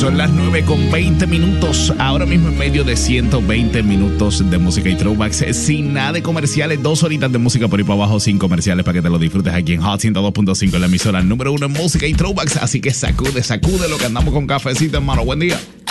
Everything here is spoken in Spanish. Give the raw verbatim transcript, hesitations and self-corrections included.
Son las nueve con veinte minutos. Ahora mismo en medio de ciento veinte minutos de música y throwbacks. Sin nada de comerciales. Dos horitas de música por ahí para abajo sin comerciales para que te lo disfrutes aquí en Hot ciento dos punto cinco, la emisora número uno en música y throwbacks. Así que sacude, sacude lo que andamos con cafecito, hermano. Buen día.